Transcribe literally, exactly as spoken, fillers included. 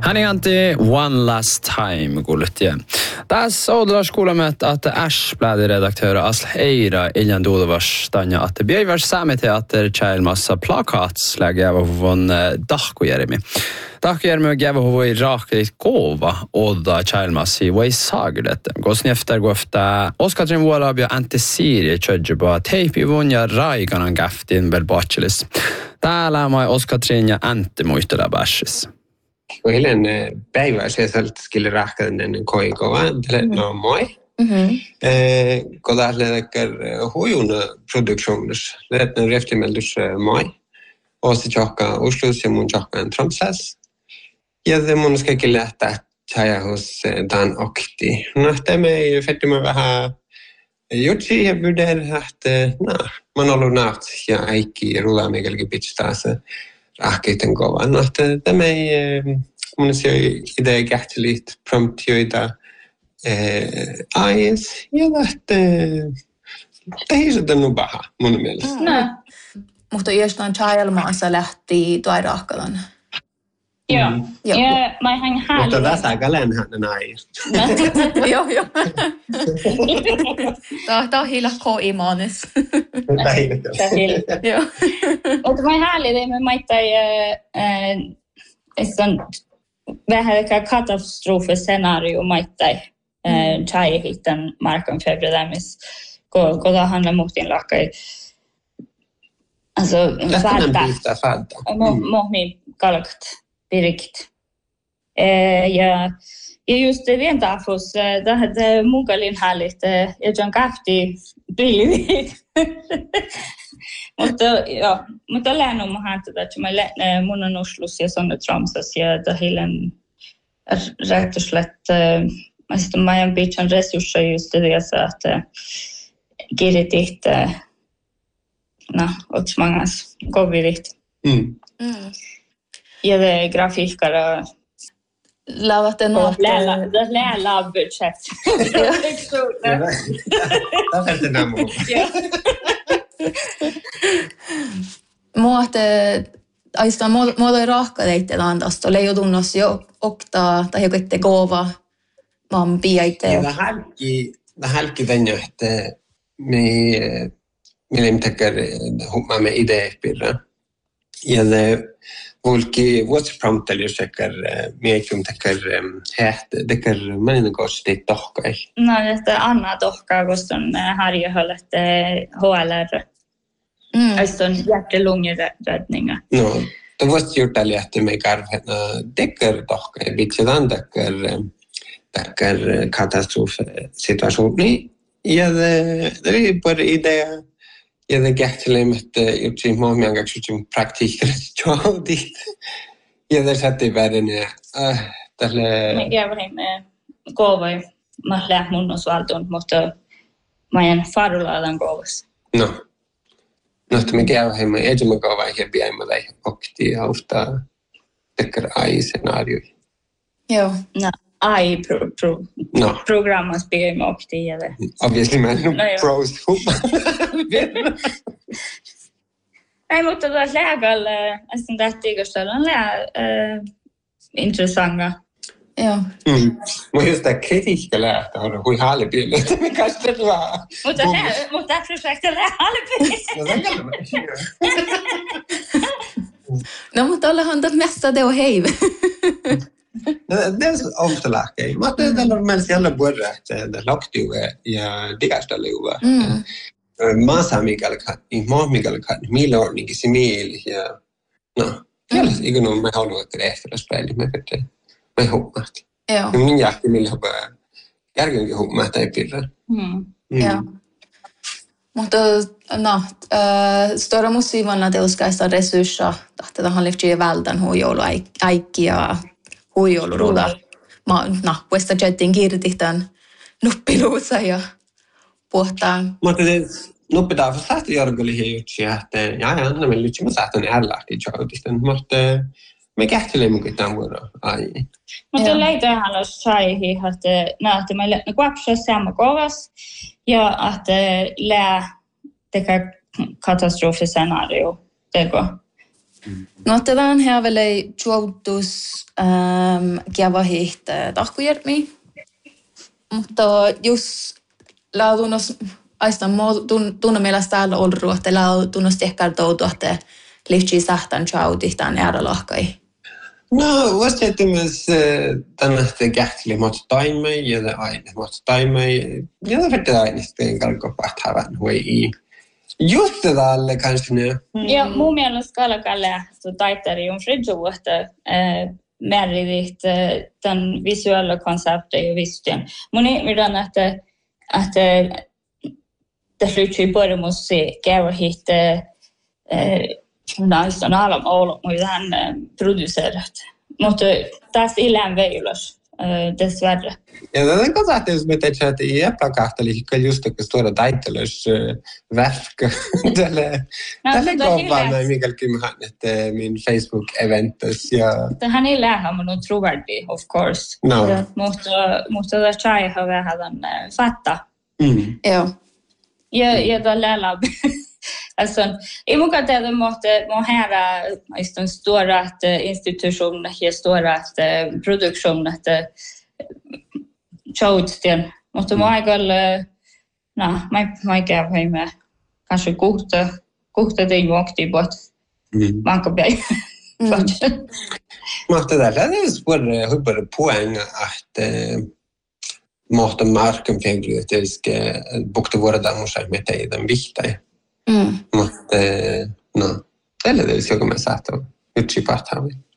Hän anti One Last Time kuuluttiin. Tässä Oudlas kuulemme, että Ashbladin redaktör Asl Eira Iljan Dudovas tanja, että Björvars Sameteater tjäilmassa plakatsläge von Dahkujärmi. Dahkujärmi gav huvui raaklit kova odda tjäilmassa i Weissagdet. Gåsni efter gåfta Oskatrin Vuolabia antisiri tjödjuba teipi vunja raikanan gaftin velbachelis. Täällä mai Oskatrin ja antti muistella bashis. Eilen päivä sieltä skille rahkainen koikova tälle no moi. Mhm. Eh kodalle dekker hujun produktions. Lätne reftimeldus moi. Osi chokka Oslus ja mun chokka Tromsøs. Ja det mun ska kille lähtä tjäja hos Dan Okti. No tämä ei fettimme vähän jutsi ja buder että no man ollut naht ja aikki rulla megelgi pitstaas. Rahkeiden kova. No, tämä ei mun se idea kähteliit promptioita aies ja lähtee tehdä nu paha mun mielestä. No, mutta jostain chailmaassa lähti tuo rahkalan. Joo. Ja mä ihan häälin. Mutta tässä kalen hän näin. Joo, joo. Tämä on hila koimanes. Tämä hila. Joo. Mutta mä häälin, että mä maittain että vähän katastrofiscenario maittain tjäihitten markan februaris, kun tämä handlar muhtin lakkai. Alltså, fadda. Mohmi kalkt. Direkt. Eh, ja, ja just det rent afros, det hade munkalin härligt. Jag tror kraftigt billigt. Mutta ja, mutta läänu mä hän tätä, että mä mun on Oslus ja sonne Tromsøs ja det hilen rätt och slett mä sitten mä en bitchan resursser just det så att girit no, ots mangas kovirit. Mm. Mm. Ja det grafikkare lavat en något läla det läla budget. Det är det namn. Muote aista muoto rahkadeite landasta leijodunnos jo okta tai jokitte kova man biaite. Ja halki halki tänne että me me teker humma me idee pirra. Ja det Volki what's prompted you checker meekum teker het teker manin kosti tohkai. No että Anna tohkaa koston harjohöllet H L R. Mm. Aston hjärtelungeräddningar. No, det var gjort det lätt med karvetna teker tohkai bitsedan teker teker katastrofsituationi. Ja det det är bara idé. Ja det kähtelen että jutsi mohmian kaksutin praktiikkaisesti joudit. Ja det satte värden ja tälle me kävin kovai mä läht mun osvalton mutta mä en faruladan kovas. No. No että me kävin mä edemme kovai ja pian mä okti hausta tekker ai scenario. Joo. No. Ai pro, pro, no. Programmas bygger med okti eller. Obviously man no, no pros. Nej mutta det lägal nästan det igåställen är intressanta. Ja. Mm. Men just det kritiska lärt har hur härligt det med kanske det var. Mot det mot det projektet är härligt. No mutta alla handat mesta det och hej. Det är ofta läke. Men det är normalt alla borde det lagt ju ja digastalle ju. Massa Mikael kan i Mikael kan milordning i simil ja. No. Ja, jag nog med har något efter att spela med det. Med hoppas. Ja. Min jakt vill ha bara järgen ju hoppas det pirra. Mm. Ja. Mutta no, äh, stora musiivanna teuskaista resursser, että han lyfter väldan huijolu aikki ja huijoluruda. Ma no, questa jettin kirtihtan nuppiluusa ja puhtaan. Mutta nuppi taas saat jorgeli hiutsi että ja ja no me lytsi mä saatan ärlähti joudisten mutta me kähtelemme kitään vuoro ai. Mutta leitä halos sai että näette meille kuapsa samma kovas ja että lä teka katastrofiscenario teko. No otetaan här väl ei juotus ähm, kiavahit tahkujärmi. Mutta jos lautunnos aistan tunne mielestä täällä olru, että lautunnos tehkää toutu, että liittyy sähtän chautihtaan äärälahkai. No, voisi että myös tänne kähteli mot taimei ja aine mot taimei ja vettä aineisteen kalkopahtavan hui. Just tälle kanske nu. Ja mun mielestä kalkalle taitteri on fridjuvuhta määritit den visuella konceptet ja vissten. Mun mielestä että että det flyttar både musik och hit nästan alla mål och han producerat. Mutta taas ilän veilos dessvärre. Ja det kan säga att det med det att i plakatteli kyllä just det stora titles verk eller det går bara Mikael Kimhan että min Facebook eventos ja det han är lära man nog trovärdig of course. No. Mutta mutta det tjej har vi hadan fatta. Mm. Ja. Ja ja det lära alltså i många det måste må här är en stor att institution här står att produktion att chautsten måste man väl nej man man gav hem kanske goda goda det vakt i bort man kan bli måste det där är svårt hur poäng att måste marken fängligt det ska bukta våra damer så med det den viktiga. Mm. Mutta no, tällä tavalla joka me saattaa yksi parhaamme.